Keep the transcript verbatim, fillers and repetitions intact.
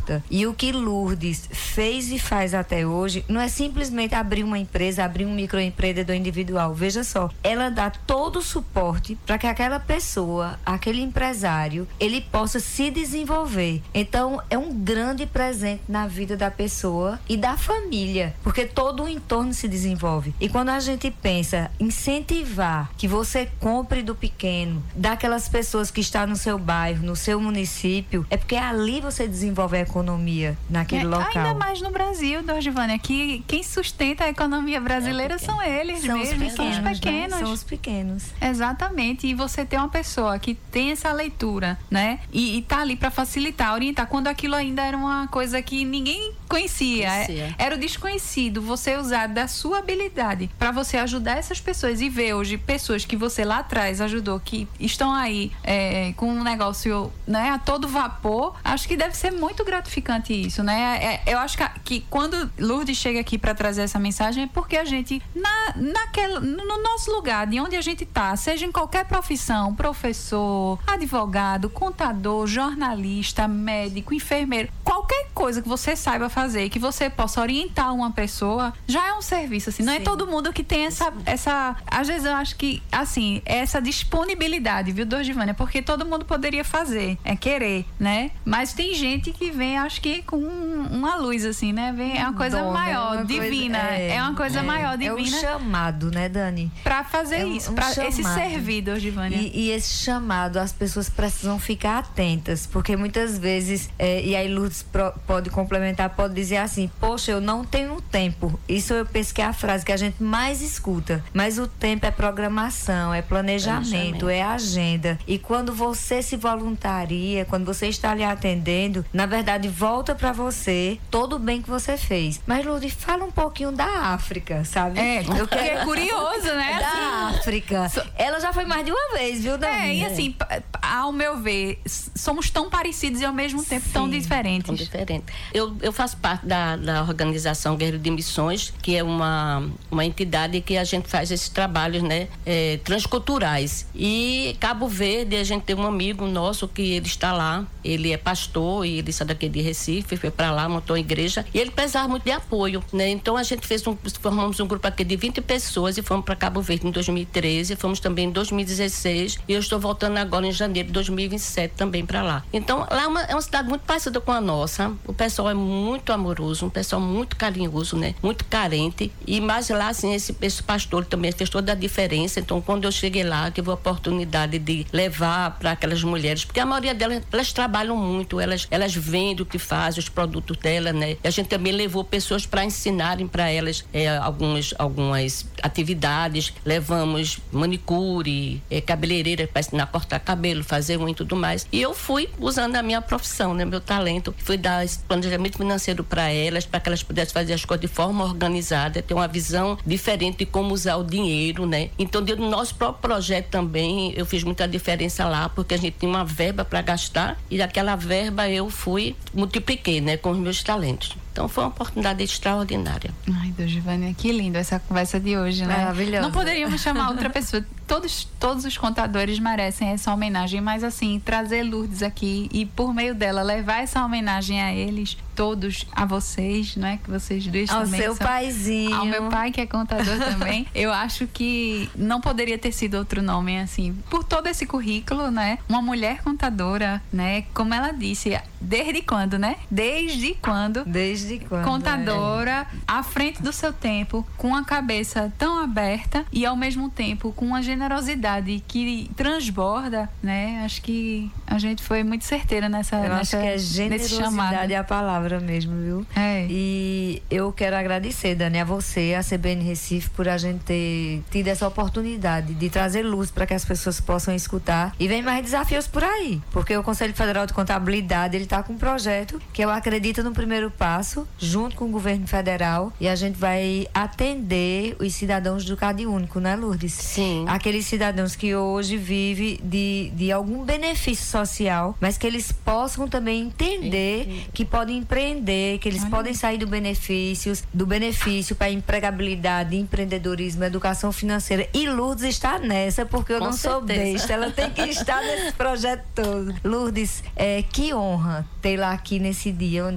porta. E o que Lourdes fez e faz até hoje não é simplesmente abrir uma empresa, abrir um microempreendedor individual. Veja só, ela dá todo o suporte para que aquela pessoa, aquele empresário, ele possa se desenvolver. Então, é um grande presente na vida da pessoa e da família, porque todo o entorno se desenvolve. E quando a gente pensa incentivar que você compre do pequeno, daquelas pessoas que estão no seu bairro, no seu município, é porque ali você desenvolve a economia naquele é, local. Ainda mais no Brasil, Dorgivânia, que quem sustenta a economia brasileira é são eles são mesmos, os pequenos, são os pequenos. Né? São os pequenos. Exatamente. E você tem uma pessoa que tem essa leitura, né? E, e tá ali para facilitar, orientar, quando aquilo ainda era uma coisa que ninguém conhecia. conhecia. Era o desconhecido. Você usar da sua habilidade para você ajudar essas pessoas e ver hoje pessoas que você lá atrás ajudou, que estão aí é, com um negócio, né, a todo vapor. Acho que deve ser muito gratificante isso, né? É, eu acho que, que quando Lourdes chega aqui para trazer essa mensagem é porque a gente, na, naquela, no nosso lugar, de onde a gente tá, seja em qualquer profissão, professor, advogado, contador, jornalista, médico, enfermeiro, qualquer coisa que você saiba fazer, que você possa orientar uma pessoa, já é um serviço, assim. Não Sim. é todo mundo que tem essa, essa, às vezes eu acho que, assim, essa disponibilidade, viu, Dorgivânia? Porque todo mundo poderia fazer, é querer, né? Mas tem gente que vem, acho que com uma luz, assim, né? Vem, é uma coisa Dona, maior, uma divina. Coisa, é, é uma coisa é, maior, divina. É um chamado, né, Dani? Pra fazer é um, isso, um pra chamado. Esse servir, Dorgivânia. E, e esse chamado, as pessoas precisam ficar atentas, porque muitas vezes, é, e aí Lourdes pro, pode complementar, pode dizer assim, poxa, eu não tenho tempo. Isso eu penso que é a frase que a gente mais escuta. Mas o tempo é programação, é planejamento, planejamento. é agenda. E quando você se voluntaria, quando você está ali atendendo, na verdade, volta pra você todo o bem que você fez. Mas, Lourdes, fala um pouquinho da África, sabe? É, eu quero... é curioso, né? Da assim, África. So... Ela já foi mais de uma vez, viu, Dani? É, e assim, ao meu ver, somos tão parecidos e ao mesmo tempo Sim, tão diferentes. Tão diferentes. Eu, eu faço parte da, da organização Guerreiro de Missões, que é uma, uma entidade que a gente faz esses trabalhos, né, é, transculturais. E Cabo Verde, a gente tem um amigo nosso que ele está lá, ele é pastor e ele sai daqui de Recife, foi para lá, montou uma igreja e ele precisava muito de apoio, né? Então a gente fez um, formamos um grupo aqui de vinte pessoas e fomos para Cabo Verde em dois mil e treze, fomos também em dois mil e dezesseis e eu estou voltando agora em janeiro de dois mil e vinte e sete também para lá. Então lá é uma, é uma cidade muito parecida com a nossa, o pessoal é muito amoroso, um pessoal muito carinhoso, né? Muito carente, e mais lá assim, esse, esse pastor também fez toda a diferença. Então quando eu cheguei lá, tive a oportunidade de levar para aquelas mulheres, porque a maioria delas, elas trabalham muito, elas, elas vendem o que fazem, os produtos dela, né? E a gente também levou pessoas para ensinarem para elas é, algumas, algumas atividades, levamos manicure, é, cabeleireira para ensinar a cortar cabelo, fazer unha e tudo mais. E eu fui usando a minha profissão, né? Meu talento, fui dar esse planejamento financeiro para elas, para que elas pudessem fazer as coisas de forma organizada, ter uma visão diferente de como usar o dinheiro, né? Então, dentro do nosso próprio projeto também, eu fiz muita diferença lá, porque a gente tinha uma verba para gastar e daquela verba eu fui, multipliquei, né? Com os meus talentos. Então foi uma oportunidade extraordinária. Ai, Dorgivânia, que lindo essa conversa de hoje, né? Maravilhosa. Não poderíamos chamar outra pessoa. Todos, todos os contadores merecem essa homenagem, mas assim, trazer Lourdes aqui e por meio dela levar essa homenagem a eles, todos, a vocês, né? Que vocês dois ao também seu são, paizinho. ao meu pai, que é contador também. Eu acho que não poderia ter sido outro nome, assim, por todo esse currículo, né? Uma mulher contadora, né? Como ela disse, desde quando, né? Desde quando? Desde quando? Contadora, é. à frente do seu tempo, com a cabeça tão aberta e ao mesmo tempo com uma generosidade que transborda, né? Acho que a gente foi muito certeira nessa, eu nessa acho que é generosidade é a palavra mesmo, viu? É. E eu quero agradecer, Dani, a você, a C B N Recife, por a gente ter tido essa oportunidade de trazer luz para que as pessoas possam escutar. E vem mais desafios por aí, porque o Conselho Federal de Contabilidade, ele está com um projeto que eu acredito no primeiro passo, junto com o governo federal, e a gente vai atender os cidadãos do Cade Único, né, Lourdes? Sim. Aqueles cidadãos que hoje vivem de, de algum benefício social, mas que eles possam também entender sim, sim. que podem empreender, que eles Olha. podem sair do benefícios, do benefício para empregabilidade, empreendedorismo, educação financeira. E Lourdes está nessa, porque eu com não certeza. sou besta, ela tem que estar nesse projeto todo. Lourdes, é, que honra tê-la aqui nesse dia,